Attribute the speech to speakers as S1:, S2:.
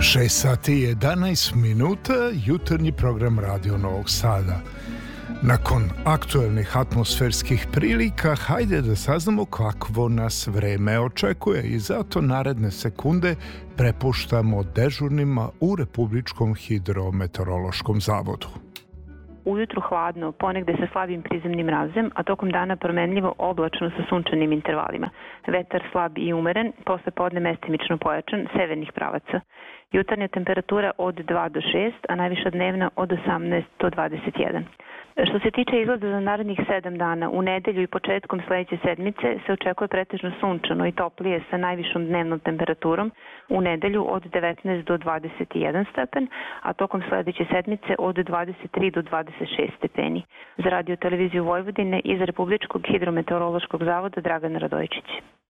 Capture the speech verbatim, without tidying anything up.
S1: šest sati i jedanaest minuta, jutarnji program Radio Novog Sada. Nakon aktuelnih atmosferskih prilika, hajde da saznamo kakvo nas vreme očekuje i zato naredne sekunde prepuštamo dežurnima u Republičkom hidrometeorološkom zavodu.
S2: Ujutru hladno, ponegde sa slabim prizemnim mrazem, a tokom dana promenljivo oblačno sa sunčanim intervalima. Vetar slab i umeren, posle podne mestimično pojačan, severnih pravaca. Jutarnja temperatura od dva do šest, a najviša dnevna od osamnaest do dvadeset jedan. Što se tiče izgleda za narednih sedam dana, u nedelju i početkom sledeće sedmice se očekuje pretežno sunčano i toplije sa najvišom dnevnom temperaturom u nedelju od devetnaest do dvadeset jedan stepen, a tokom sledeće sedmice od dvadeset tri do dvadeset šest stepeni. Za Radio televiziju Vojvodine iz Republičkog hidrometeorološkog zavoda Dragana Radojičić.